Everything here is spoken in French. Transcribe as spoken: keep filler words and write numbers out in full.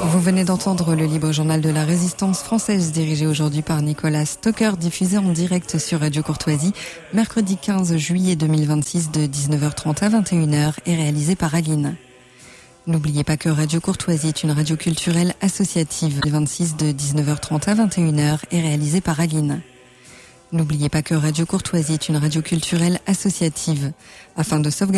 Vous venez d'entendre le libre journal de la résistance française dirigé aujourd'hui par Nicolas Stocker, diffusé en direct sur Radio Courtoisie, mercredi quinze juillet deux mille vingt-six de dix-neuf heures trente à vingt et une heures et réalisé par Aline. N'oubliez pas que Radio Courtoisie est une radio culturelle associative, vingt-six de dix-neuf heures trente à vingt et une heures et réalisé par Aline. N'oubliez pas que Radio Courtoisie est une radio culturelle associative. Afin de sauvegarder